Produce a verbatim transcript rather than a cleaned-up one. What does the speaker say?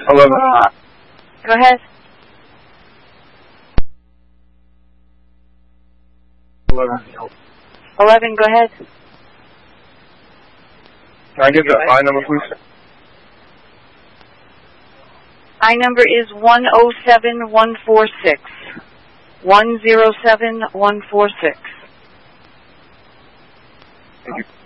eleven. Go ahead. eleven. eleven, go ahead. Can I get the I number, please? I number is one oh seven one four six. one oh seven one four six. Thank you.